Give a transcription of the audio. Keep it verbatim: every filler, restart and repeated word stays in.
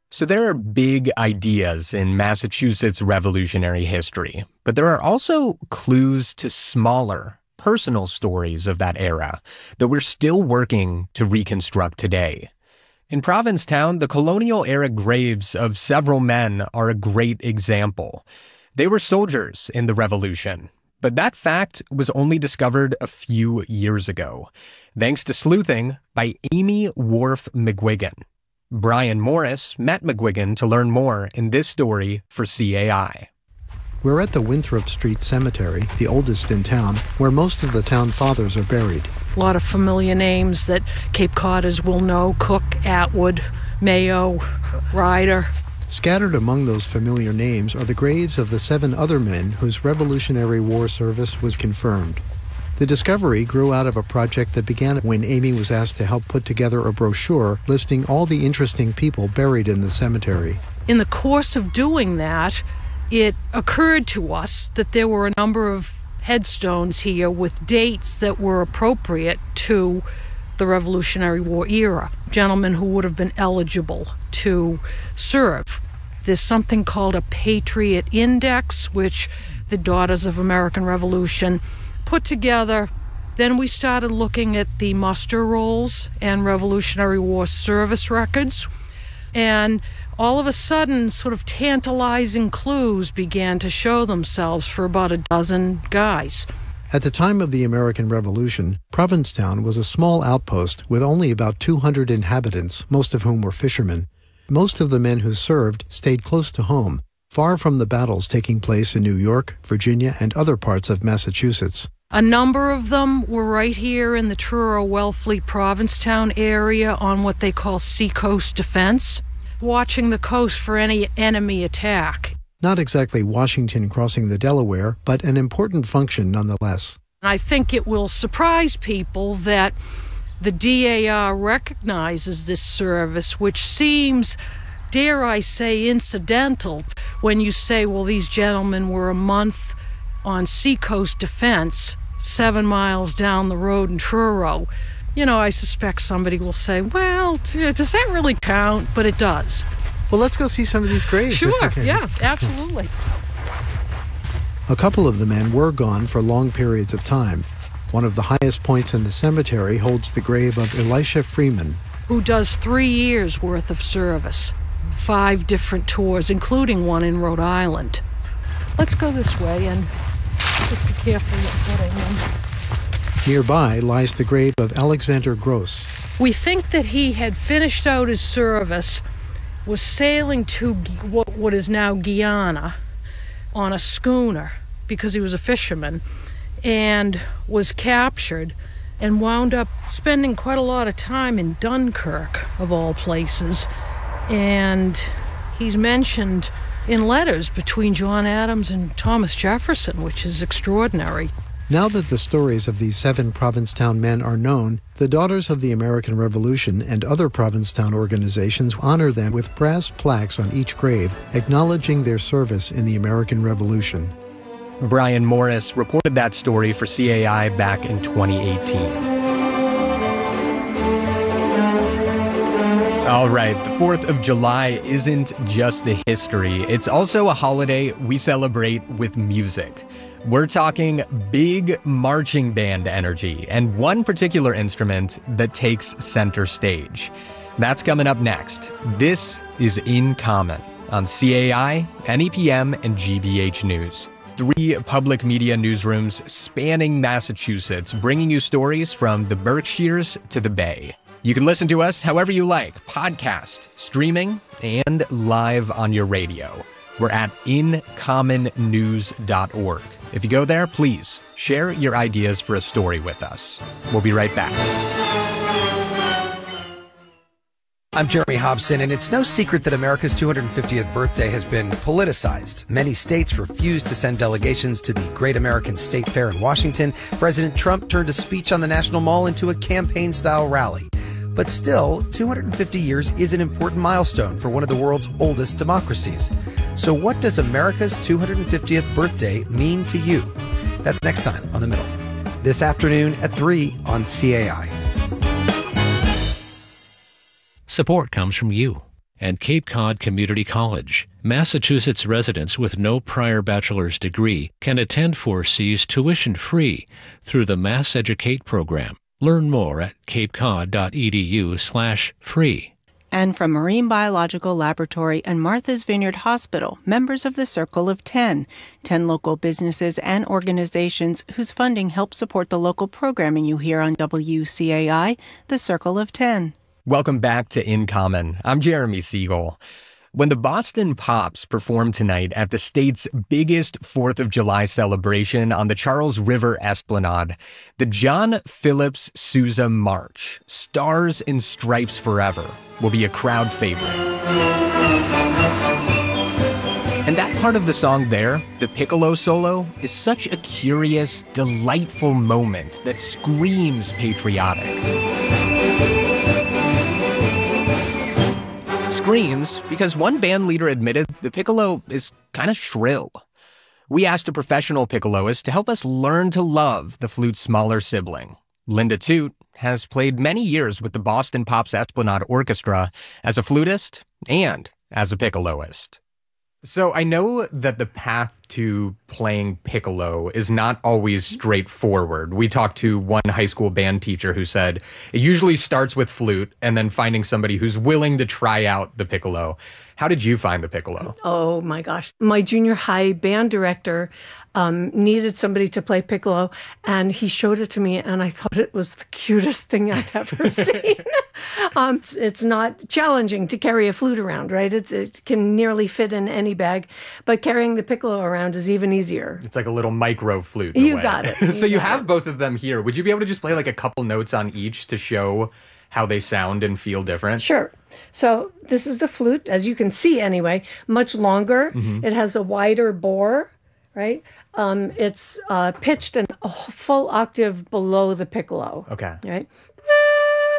So there are big ideas in Massachusetts revolutionary history, but there are also clues to smaller, personal stories of that era that we're still working to reconstruct today. In Provincetown, the colonial-era graves of several men are a great example. They were soldiers in the Revolution, but that fact was only discovered a few years ago, thanks to sleuthing by Amy Worf McGuigan. Brian Morris met McGuigan to learn more in this story for C A I. We're at the Winthrop Street Cemetery, the oldest in town, where most of the town fathers are buried. A lot of familiar names that Cape Codders will know: Cook, Atwood, Mayo, Ryder. Scattered among those familiar names are the graves of the seven other men whose Revolutionary War service was confirmed. The discovery grew out of a project that began when Amy was asked to help put together a brochure listing all the interesting people buried in the cemetery. In the course of doing that, it occurred to us that there were a number of headstones here with dates that were appropriate to the Revolutionary War era, gentlemen who would have been eligible to serve. There's something called a Patriot Index, which the Daughters of American Revolution put together. Then we started looking at the muster rolls and Revolutionary War service records, and all of a sudden, sort of tantalizing clues began to show themselves for about a dozen guys. At the time of the American Revolution, Provincetown was a small outpost with only about two hundred inhabitants, most of whom were fishermen. Most of the men who served stayed close to home, far from the battles taking place in New York, Virginia, and other parts of Massachusetts. A number of them were right here in the Truro-Wellfleet Provincetown area on what they call seacoast defense, watching the coast for any enemy attack. Not exactly Washington crossing the Delaware, but an important function nonetheless. I think it will surprise people that the D A R recognizes this service, which seems, dare I say, incidental when you say, well, these gentlemen were a month on seacoast defense, seven miles down the road in Truro. You know, I suspect somebody will say, well, does that really count? But it does. Well, let's go see some of these graves. Sure, yeah, absolutely. A couple of the men were gone for long periods of time. One of the highest points in the cemetery holds the grave of Elisha Freeman, who does three years' worth of service, five different tours, including one in Rhode Island. Let's go this way and just be careful with what I mean. Nearby lies the grave of Alexander Gross. We think that he had finished out his service, was sailing to what, what is now Guyana on a schooner because he was a fisherman, and was captured and wound up spending quite a lot of time in Dunkirk, of all places. And he's mentioned in letters between John Adams and Thomas Jefferson, which is extraordinary. Now that the stories of these seven Provincetown men are known, the Daughters of the American Revolution and other Provincetown organizations honor them with brass plaques on each grave, acknowledging their service in the American Revolution. Brian Morris reported that story for C A I back in twenty eighteen. All right, the fourth of July isn't just the history. It's also a holiday we celebrate with music. We're talking big marching band energy and one particular instrument that takes center stage. That's coming up next. This is In Common on C A I, N E P M, and G B H News. Three public media newsrooms spanning Massachusetts, bringing you stories from the Berkshires to the Bay. You can listen to us however you like, podcast, streaming, and live on your radio. We're at in common news dot org. If you go there, please share your ideas for a story with us. We'll be right back. I'm Jeremy Hobson, and it's no secret that America's two hundred fiftieth birthday has been politicized. Many states refused to send delegations to the Great American State Fair in Washington. President Trump turned a speech on the National Mall into a campaign-style rally. But still, two hundred fifty years is an important milestone for one of the world's oldest democracies. So what does America's two hundred fiftieth birthday mean to you? That's next time on The Middle. This afternoon at three on C A I. Support comes from you. and Cape Cod Community College. Massachusetts residents with no prior bachelor's degree can attend four C's tuition-free through the Mass Educate program. Learn more at capecod.edu slash free. And from Marine Biological Laboratory and Martha's Vineyard Hospital, members of the Circle of Ten, ten local businesses and organizations whose funding helps support the local programming you hear on W C A I, the Circle of Ten. Welcome back to In Common. I'm Jeremy Siegel. When the Boston Pops perform tonight at the state's biggest fourth of July celebration on the Charles River Esplanade, the John Philip Sousa March, Stars and Stripes Forever, will be a crowd favorite. And that part of the song there, the piccolo solo, is such a curious, delightful moment that screams patriotic. Screams because one band leader admitted the piccolo is kind of shrill. We asked a professional piccoloist to help us learn to love the flute's smaller sibling. Linda Toot has played many years with the Boston Pops Esplanade Orchestra as a flutist and as a piccoloist. So I know that the path to playing piccolo is not always straightforward. We talked to one high school band teacher who said it usually starts with flute and then finding somebody who's willing to try out the piccolo. How did you find the piccolo? Oh my gosh. My junior high band director um, needed somebody to play piccolo, and he showed it to me, and I thought it was the cutest thing I'd ever seen. um, it's, it's not challenging to carry a flute around, right? It's, it can nearly fit in any bag, but carrying the piccolo around is even easier. It's like a little micro flute. in a You way. got it. You so you got have it. both of them here. Would you be able to just play like a couple notes on each to show how they sound and feel different? Sure. So this is the flute, as you can see anyway, much longer. Mm-hmm. It has a wider bore, right? Um, it's uh, pitched an, a full octave below the piccolo. Okay. Right?